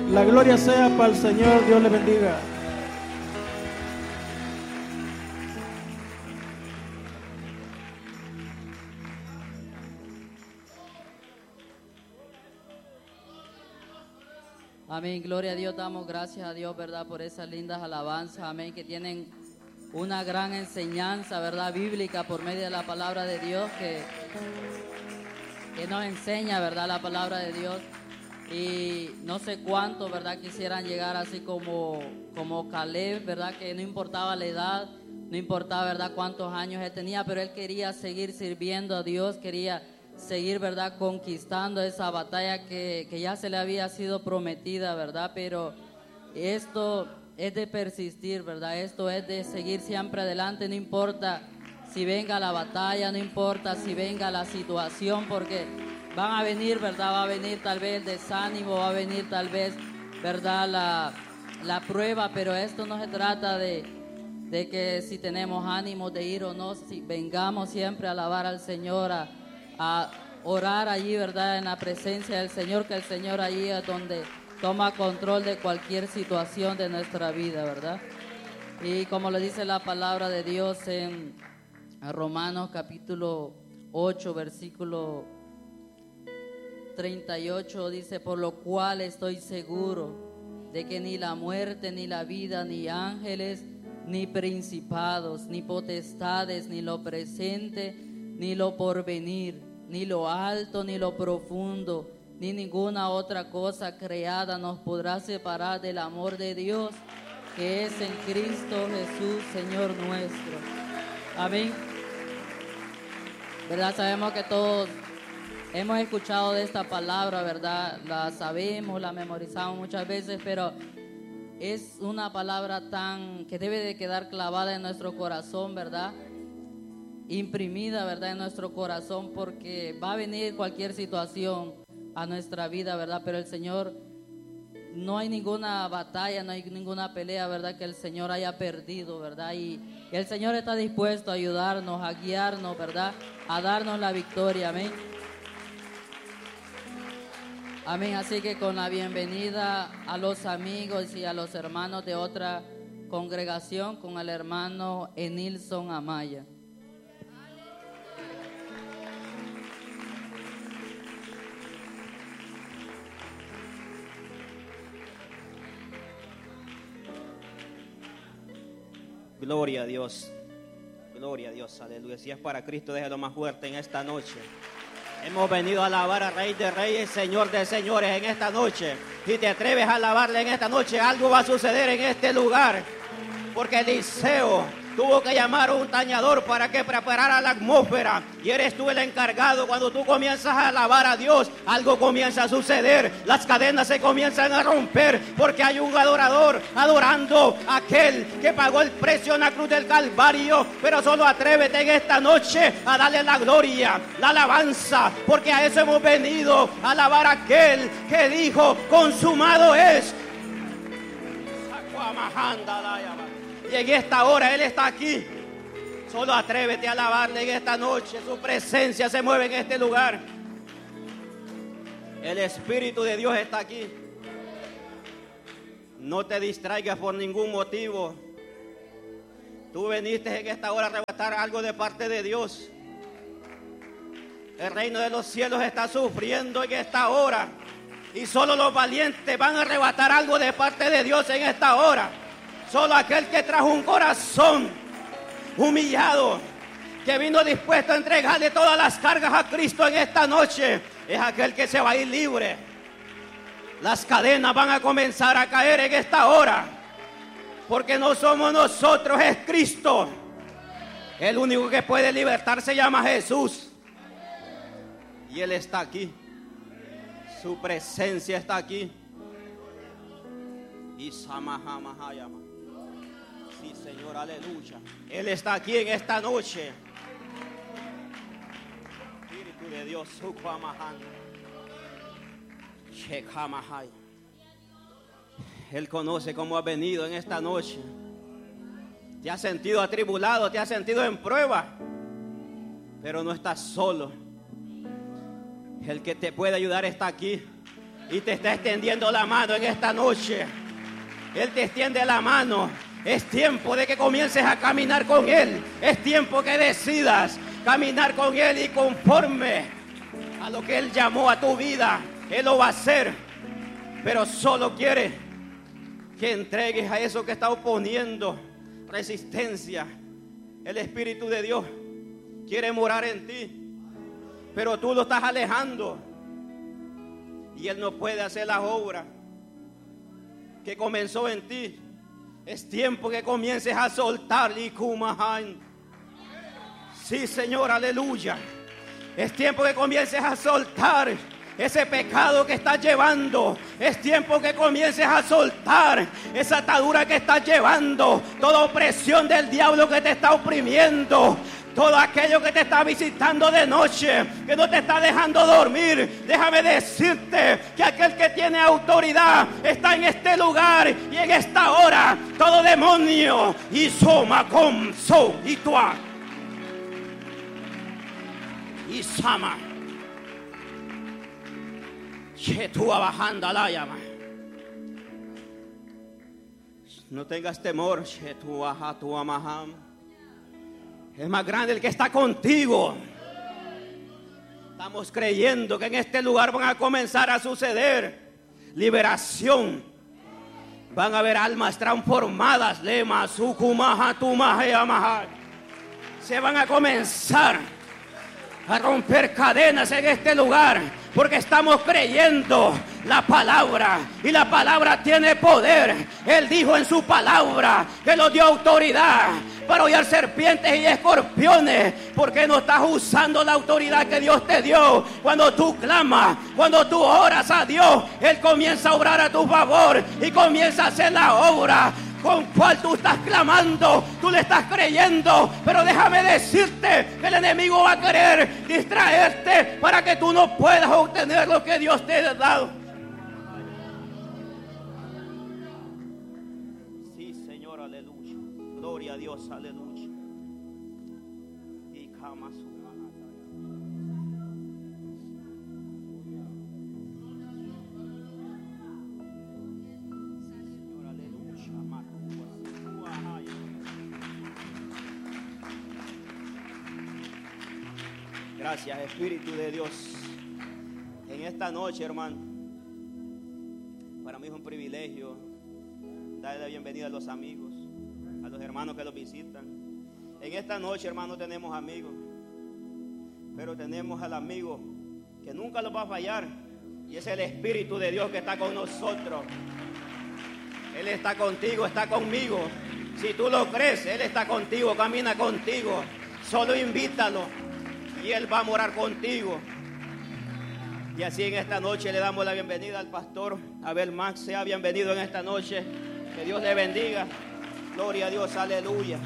La gloria sea para el Señor. Dios le bendiga. Amén, gloria a Dios, damos gracias a Dios, ¿verdad? Por esas lindas alabanzas, amén, que tienen una gran enseñanza, ¿verdad? Bíblica por medio de la palabra de Dios que nos enseña, ¿verdad? La palabra de Dios. Y no sé cuántos, ¿verdad? Quisieran llegar así como Caleb, ¿verdad? Que no importaba la edad, no importaba, ¿verdad? Cuántos años él tenía, pero él quería seguir sirviendo a Dios, quería seguir, ¿verdad? Conquistando esa batalla que ya se le había sido prometida, ¿verdad? Pero esto es de persistir, ¿verdad? Esto es de seguir siempre adelante, no importa si venga la batalla, no importa si venga la situación, porque van a venir, ¿verdad? Va a venir tal vez el desánimo, va a venir tal vez, ¿verdad? La prueba, pero esto no se trata de que si tenemos ánimo de ir o no, si vengamos siempre a alabar al Señor, a orar allí, ¿verdad? En la presencia del Señor, que el Señor allí es donde toma control de cualquier situación de nuestra vida, ¿verdad? Y como le dice la palabra de Dios en Romanos capítulo 8, versículo 38, dice: por lo cual estoy seguro de que ni la muerte, ni la vida, ni ángeles, ni principados, ni potestades, ni lo presente, ni lo porvenir, ni lo alto, ni lo profundo, ni ninguna otra cosa creada nos podrá separar del amor de Dios que es en Cristo Jesús, Señor nuestro. Amén. ¿Verdad? Sabemos que todos hemos escuchado de esta palabra, ¿verdad? La sabemos, la memorizamos muchas veces, pero es una palabra que debe de quedar clavada en nuestro corazón, ¿verdad? Imprimida, ¿verdad? En nuestro corazón, porque va a venir cualquier situación a nuestra vida, ¿verdad? Pero el Señor, no hay ninguna batalla, no hay ninguna pelea, ¿verdad? Que el Señor haya perdido, ¿verdad? Y el Señor está dispuesto a ayudarnos, a guiarnos, ¿verdad? A darnos la victoria, amén. Amén, así que con la bienvenida a los amigos y a los hermanos de otra congregación, con el hermano Enilson Amaya. Gloria a Dios, aleluya. Si es para Cristo, déjalo más fuerte en esta noche. Hemos venido a alabar al Rey de Reyes, Señor de Señores en esta noche. Si te atreves a alabarle en esta noche, algo va a suceder en este lugar. Porque Eliseo tuvo que llamar a un tañador para que preparara la atmósfera. Y eres tú el encargado. Cuando tú comienzas a alabar a Dios, algo comienza a suceder. Las cadenas se comienzan a romper, porque hay un adorador adorando a aquel que pagó el precio en la cruz del Calvario. Pero solo atrévete en esta noche a darle la gloria, la alabanza, porque a eso hemos venido, a alabar a aquel que dijo: consumado es. Y en esta hora Él está aquí. Solo atrévete a alabarle en esta noche. Su presencia se mueve en este lugar. El Espíritu de Dios está aquí. No te distraigas por ningún motivo. Tú viniste en esta hora a arrebatar algo de parte de Dios. El reino de los cielos está sufriendo en esta hora. Y solo los valientes van a arrebatar algo de parte de Dios en esta hora. Solo aquel que trajo un corazón humillado, que vino dispuesto a entregarle todas las cargas a Cristo en esta noche, es aquel que se va a ir libre. Las cadenas van a comenzar a caer en esta hora, porque no somos nosotros, es Cristo. El único que puede libertar se llama Jesús, y Él está aquí. Su presencia está aquí. Y Samahama. Sí, Señor, aleluya. Él está aquí en esta noche. Espíritu de Dios, Él conoce cómo has venido en esta noche. Te has sentido atribulado, te has sentido en prueba, pero no estás solo. El que te puede ayudar está aquí. y te está extendiendo la mano en esta noche. Él te extiende la mano. Es tiempo de que comiences a caminar con Él. Es tiempo que decidas caminar con Él y conforme a lo que Él llamó a tu vida. Él lo va a hacer, pero solo quiere que entregues a eso que está oponiendo resistencia. El Espíritu de Dios quiere morar en ti, pero tú lo estás alejando y Él no puede hacer la obra que comenzó en ti. Es tiempo que comiences a soltar. Sí, Señor, aleluya. Es tiempo que comiences a soltar ese pecado que estás llevando. Es tiempo que comiences a soltar esa atadura que estás llevando. Toda opresión del diablo que te está oprimiendo. Todo aquello que te está visitando de noche, que no te está dejando dormir. Déjame decirte que aquel que tiene autoridad está en este lugar y en esta hora. Todo demonio y soma con so y tua y sama que tú bajando la llama. No tengas temor, que tú baja tu amaham. Es más grande el que está contigo. Estamos creyendo que en este lugar van a comenzar a suceder liberación. Van a haber almas transformadas. Se van a comenzar a romper cadenas en este lugar, porque estamos creyendo la palabra, y la palabra tiene poder. Él dijo en su palabra que nos dio autoridad para hollar serpientes y escorpiones. ¿Por qué no estás usando la autoridad que Dios te dio? Cuando tú clamas, cuando tú oras a Dios, Él comienza a obrar a tu favor y comienza a hacer la obra con cual tú estás clamando. Tú le estás creyendo, pero déjame decirte que el enemigo va a querer distraerte para que tú no puedas obtener lo que Dios te ha dado. Sí, Señor, aleluya. Gloria a Dios, aleluya. Y cama su mano. Señor, aleluya. Gracias, Espíritu de Dios. En esta noche, hermano, para mí es un privilegio darle la bienvenida a los amigos, a los hermanos que los visitan. En esta noche, hermano, tenemos amigos, pero tenemos al amigo que nunca los va a fallar, y es el Espíritu de Dios que está con nosotros. Él está contigo, está conmigo. Si tú lo crees, Él está contigo, camina contigo. Solo invítalo y Él va a morar contigo. Y así en esta noche le damos la bienvenida al pastor Abel Max. Sea bienvenido en esta noche. Que Dios le bendiga. Gloria a Dios, aleluya.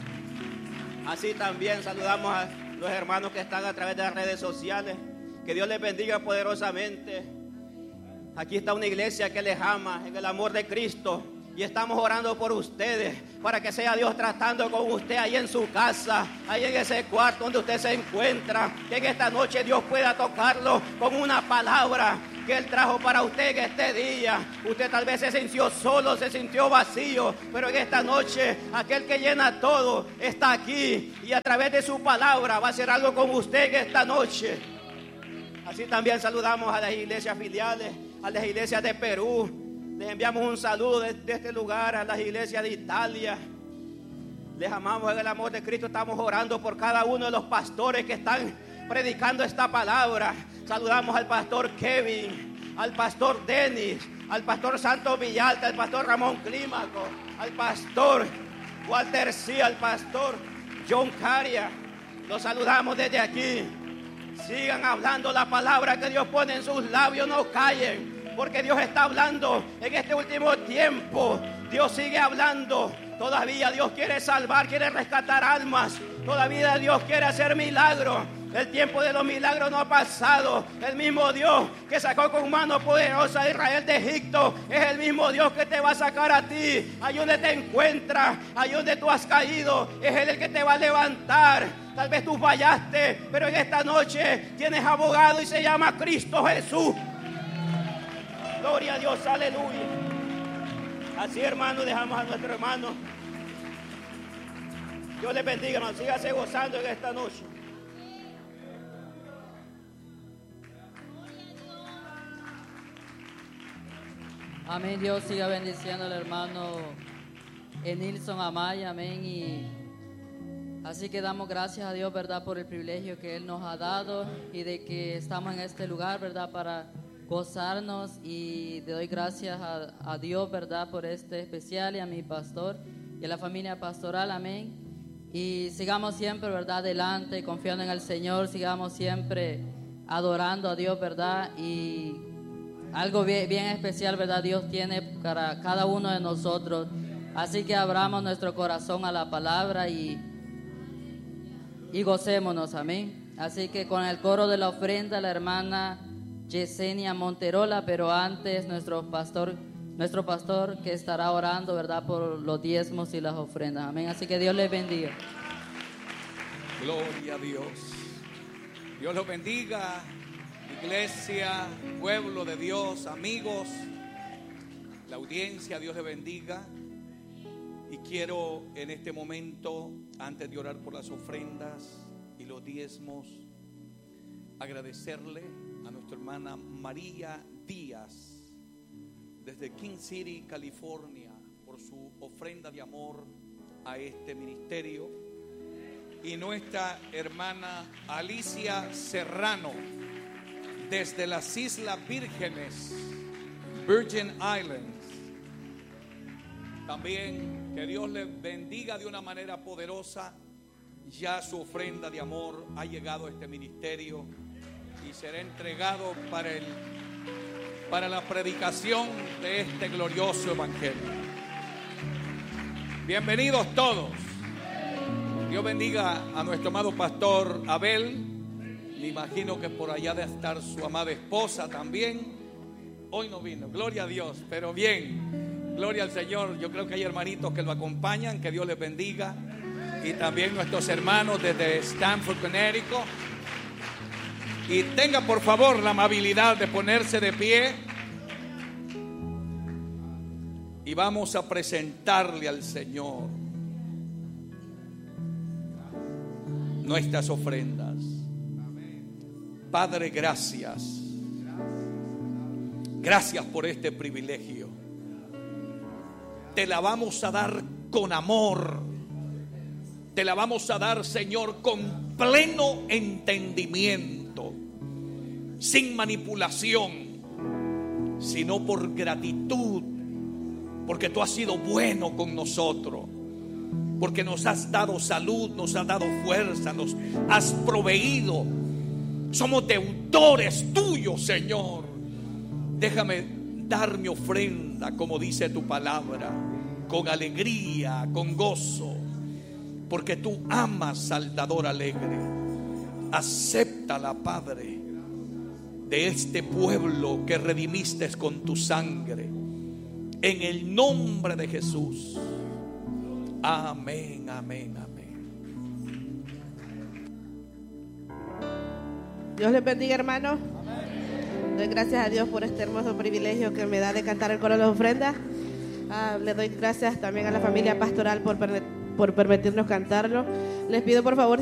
Así también saludamos a los hermanos que están a través de las redes sociales. Que Dios les bendiga poderosamente. Aquí está una iglesia que les ama en el amor de Cristo. Y estamos orando por ustedes, para que sea Dios tratando con usted ahí en su casa, ahí en ese cuarto donde usted se encuentra. Que en esta noche Dios pueda tocarlo con una palabra que Él trajo para usted en este día. Usted tal vez se sintió solo, se sintió vacío, pero en esta noche aquel que llena todo está aquí, y a través de su palabra va a hacer algo con usted en esta noche. Así también saludamos a las iglesias filiales, a las iglesias de Perú. Les enviamos un saludo desde este lugar a las iglesias de Italia. Les amamos en el amor de Cristo. Estamos orando por cada uno de los pastores que están predicando esta palabra. Saludamos al pastor Kevin, al pastor Denis, al pastor Santos Villalta, al pastor Ramón Clímaco, al pastor Walter C., al pastor John Caria. Los saludamos desde aquí. Sigan hablando la palabra que Dios pone en sus labios, no callen. Porque Dios está hablando en este último tiempo. Dios sigue hablando. Todavía Dios quiere salvar, quiere rescatar almas. Todavía Dios quiere hacer milagros. El tiempo de los milagros no ha pasado. El mismo Dios que sacó con mano poderosa a Israel de Egipto es el mismo Dios que te va a sacar a ti. Ahí donde te encuentras, ahí donde tú has caído, es Él el que te va a levantar. Tal vez tú fallaste, pero en esta noche tienes abogado y se llama Cristo Jesús. Gloria a Dios, aleluya. Así, hermano, dejamos a nuestro hermano. Dios les bendiga, hermano. Sígase gozando en esta noche. Amén. Dios siga bendiciendo al hermano Enilson Amaya. Amén. Y así que damos gracias a Dios, ¿verdad?, por el privilegio que Él nos ha dado y de que estamos en este lugar, ¿verdad?, para gozarnos. Y le doy gracias a Dios, ¿verdad?, por este especial y a mi pastor y a la familia pastoral. Amén. Y sigamos siempre, ¿verdad?, adelante, confiando en el Señor. Sigamos siempre adorando a Dios, ¿verdad? Y algo bien, bien especial, ¿verdad?, Dios tiene para cada uno de nosotros. Así que abramos nuestro corazón a la palabra y gocémonos, amén. Así que con el coro de la ofrenda, la hermana Yesenia Monterola, pero antes nuestro pastor que estará orando, ¿verdad?, por los diezmos y las ofrendas, amén. Así que Dios les bendiga. Gloria a Dios. Dios los bendiga. Iglesia, pueblo de Dios, amigos, la audiencia, Dios les bendiga. Y quiero en este momento, antes de orar por las ofrendas y los diezmos, agradecerle a nuestra hermana María Díaz desde King City, California, por su ofrenda de amor a este ministerio, y nuestra hermana Alicia Serrano desde las Islas Vírgenes, Virgin Islands. También que Dios les bendiga de una manera poderosa. Ya su ofrenda de amor ha llegado a este ministerio y será entregado para la predicación de este glorioso evangelio. Bienvenidos todos. Dios bendiga a nuestro amado pastor Abel. Me imagino que por allá debe estar su amada esposa también. Hoy no vino, gloria a Dios, pero bien, gloria al Señor. Yo creo que hay hermanitos que lo acompañan, que Dios les bendiga. Y también nuestros hermanos desde Stamford, Connecticut. Y tenga por favor la amabilidad de ponerse de pie. Y vamos a presentarle al Señor nuestras ofrendas. Padre, gracias. Gracias por este privilegio. Te la vamos a dar con amor. Te la vamos a dar, Señor, con pleno entendimiento, sin manipulación, sino por gratitud, porque tú has sido bueno con nosotros, porque nos has dado salud, nos has dado fuerza, nos has proveído. Somos deudores tuyos, Señor. Déjame dar mi ofrenda, como dice tu palabra, con alegría, con gozo, porque tú amas al dador alegre. Acéptala, Padre, de este pueblo que redimiste con tu sangre, en el nombre de Jesús. Amén, amén, amén. Dios les bendiga, hermanos. Doy gracias a Dios por este hermoso privilegio que me da de cantar el coro de las ofrendas. Le doy gracias también a la familia pastoral por permitirnos cantarlo. Les pido por favor